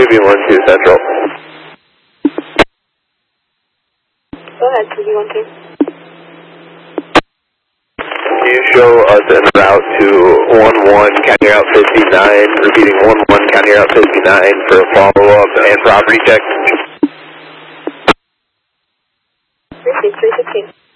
2B12 Central. Go ahead, 2B12. Can you show us en route to 11 County Route 59, repeating 11 County Route 59 for a follow-up and property check? Received 316.